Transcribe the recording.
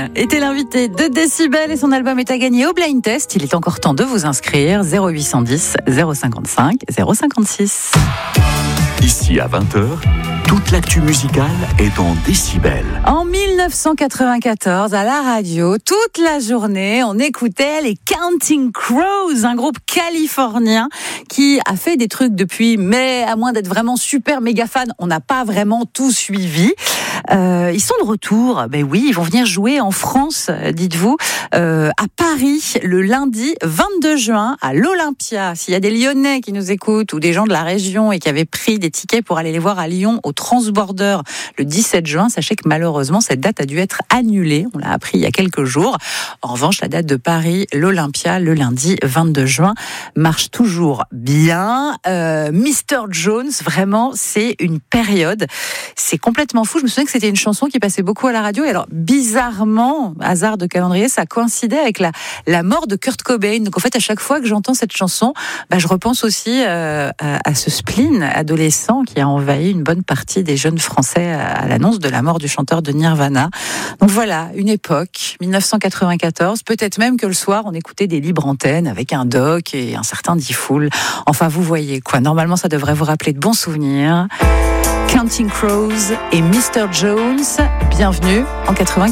Joplin était l'invité de Décibel et son album est à gagner au Blind Test. Il est encore temps de vous inscrire. 0810 055 056. Ici à 20h, toute l'actu musicale est dans Décibel. En 1994, à la radio, toute la journée, on écoutait les Counting Crows, un groupe californien qui a fait des trucs depuis, mais à moins d'être vraiment super méga fan, on n'a pas vraiment tout suivi. Ils sont de retour, ben oui, ils vont venir jouer en France, dites-vous, à Paris, le lundi 22 juin, à l'Olympia. S'il y a des Lyonnais qui nous écoutent, ou des gens de la région et qui avaient pris des tickets pour aller les voir à Lyon, au Transborder, le 17 juin, sachez que malheureusement, cette date a dû être annulée. On l'a appris il y a quelques jours. En revanche, la date de Paris, l'Olympia, le lundi 22 juin, marche toujours bien. Mr. Jones, vraiment, c'est une période. C'est complètement fou. Je me souviens que c'était une chanson qui passait beaucoup à la radio. Et alors, bizarrement, hasard de calendrier, ça coïncidait avec la mort de Kurt Cobain. Donc, en fait, à chaque fois que j'entends cette chanson, je repense aussi à ce spleen adolescent qui a envahi une bonne partie des jeunes Français à l'annonce de la mort du chanteur de Nirvana. Donc voilà, une époque, 1994. Peut-être même que le soir, on écoutait des libres antennes avec un doc et un certain D-Fool. Enfin, vous voyez quoi. Normalement, ça devrait vous rappeler de bons souvenirs. Counting Crows et Mr. Jones, bienvenue en 94.